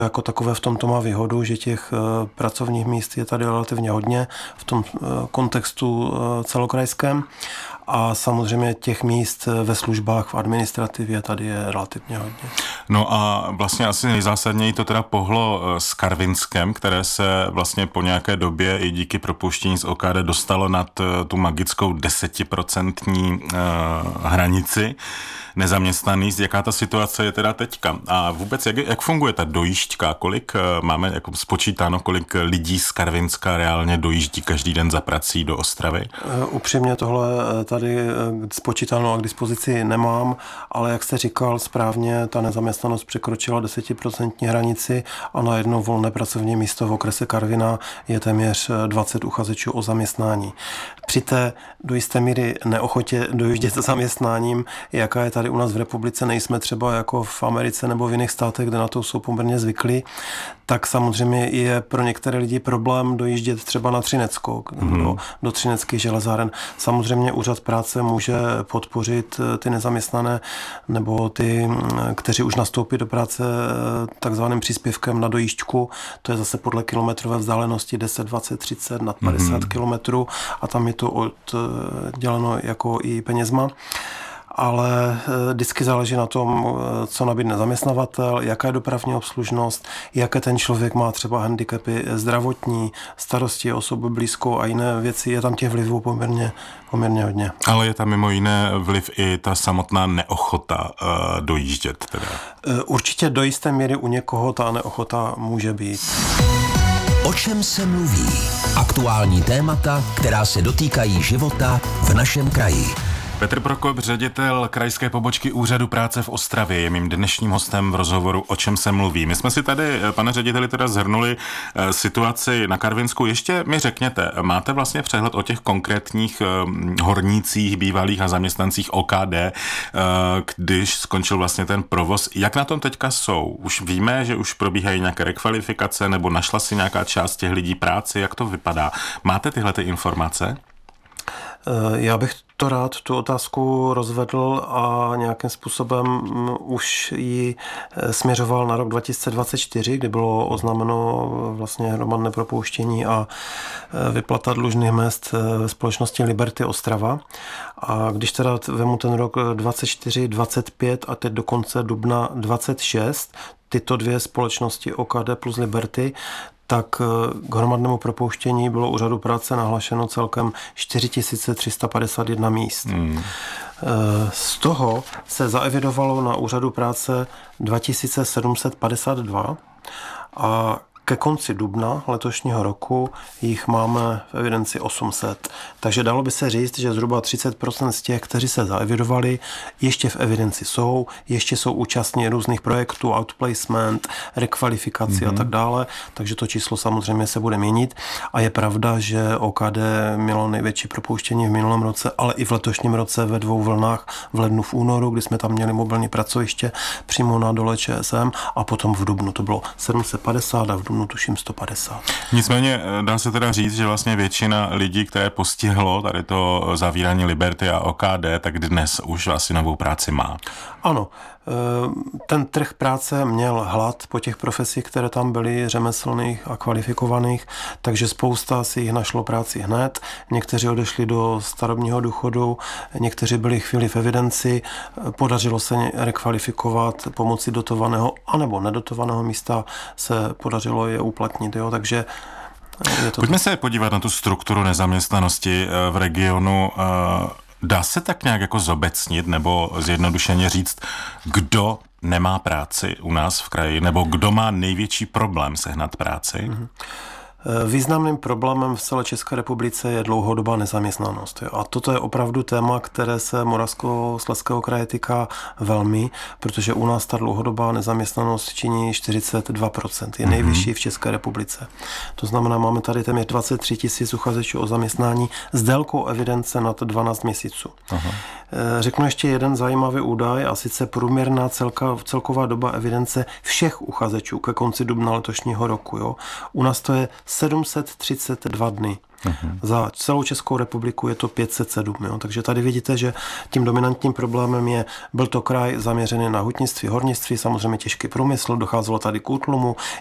Jako takové v tomto má výhodu, že těch pracovních míst je tady relativně hodně v tom kontextu celokrajském a samozřejmě těch míst ve službách, v administrativě tady je relativně hodně. No a vlastně asi nejzásadněji to teda pohlo s Karvinskem, které se vlastně po nějaké době i díky propuštění z OKD dostalo nad tu magickou 10% hranici nezaměstnaných. Jaká ta situace je teda teďka? A vůbec jak funguje ta dojížďka? Kolik máme jako spočítáno, kolik lidí z Karvinska reálně dojíždí každý den za prací do Ostravy? Upřímně tohle tady spočítáno a k dispozici nemám, ale jak jste říkal správně, ta nezaměstnanost překročila 10% hranici a na jedno volné pracovní místo v okrese Karviná je téměř 20 uchazečů o zaměstnání. Při té do jisté míry neochotě dojíždět za zaměstnáním, jaká je tady u nás v republice, nejsme třeba jako v Americe nebo v jiných státech, kde na to jsou poměrně zvyklí, tak samozřejmě je pro některé lidi problém dojíždět třeba na Třinecko, do třineckých železáren. Samozřejmě úřad práce může podpořit ty nezaměstnané nebo ty, kteří už nastoupí do práce takzvaným příspěvkem na dojížďku. To je zase podle kilometrové vzdálenosti 10, 20, 30 nad 50 kilometrů a tam je to odděleno jako i penězma. Ale vždycky záleží na tom, co nabídne zaměstnavatel, jaká je dopravní obslužnost, jaké ten člověk má třeba handicapy zdravotní, starosti osoby blízkou a jiné věci. Je tam těch vlivů poměrně hodně. Ale je tam mimo jiné vliv i ta samotná neochota dojíždět teda. Určitě do jisté míry u někoho ta neochota může být. O čem se mluví? Aktuální témata, která se dotýkají života v našem kraji. Petr Prokop, ředitel krajské pobočky Úřadu práce v Ostravě, je mým dnešním hostem v rozhovoru O čem se mluví. My jsme si tady, pane řediteli, teda zhrnuli situaci na Karvinsku. Ještě mi řekněte, máte vlastně přehled o těch konkrétních hornících, bývalých a zaměstnancích OKD, když skončil vlastně ten provoz. Jak na tom teďka jsou? Už víme, že už probíhají nějaké rekvalifikace nebo našla si nějaká část těch lidí práci? Jak to vypadá? Máte tyhle ty informace? Já bych to rád tu otázku rozvedl a nějakým způsobem už ji směřoval na rok 2024, kdy bylo oznámeno vlastně hromadné propouštění a vyplata dlužných mezd ve společnosti Liberty Ostrava. A když teda vemu ten rok 24, 25 a teď do konce dubna 26, tyto dvě společnosti OKD plus Liberty, tak k hromadnému propouštění bylo úřadu práce nahlašeno celkem 4351 míst. Z toho se zaevidovalo na úřadu práce 2752 a ke konci dubna letošního roku jich máme v evidenci 800. Takže dalo by se říct, že zhruba 30% z těch, kteří se zaevidovali, ještě v evidenci jsou, ještě jsou účastní různých projektů, outplacement, rekvalifikaci a tak dále. Takže to číslo samozřejmě se bude měnit. A je pravda, že OKD mělo největší propouštění v minulém roce, ale i v letošním roce ve dvou vlnách, v lednu, v únoru, kdy jsme tam měli mobilní pracoviště přímo na dole ČSM a potom v dubnu to bylo 750 a v dubnu tuším 150. Nicméně dá se teda říct, že vlastně většina lidí, které postihlo tady to zavírání Liberty a OKD, tak dnes už asi novou práci má. Ano, ten trh práce měl hlad po těch profesích, které tam byly, řemeslných a kvalifikovaných, takže spousta si jich našlo práci hned. Někteří odešli do starobního důchodu, někteří byli chvíli v evidenci, podařilo se rekvalifikovat pomocí dotovaného anebo nedotovaného místa se podařilo je uplatnit, jo, takže pojďme se podívat na tu strukturu nezaměstnanosti v regionu. Dá se tak nějak jako zobecnit nebo zjednodušeně říct, kdo nemá práci u nás v kraji, nebo kdo má největší problém sehnat práci? Významným problémem v celé České republice je dlouhodobá nezaměstnanost. A toto je opravdu téma, které se Moravskoslezského kraje týká velmi, protože u nás ta dlouhodobá nezaměstnanost činí 42%. Je nejvyšší v České republice. To znamená, máme tady téměř 23 000 uchazečů o zaměstnání s délkou evidence nad 12 měsíců. Aha. Řeknu ještě jeden zajímavý údaj, a sice průměrná celková doba evidence všech uchazečů ke konci dubna letošního roku. Jo. U nás to je 732 dny. Za celou Českou republiku je to 507. Jo? Takže tady vidíte, že tím dominantním problémem byl to kraj zaměřený na hutnictví, hornictví, samozřejmě těžký průmysl, docházelo tady k útlumu,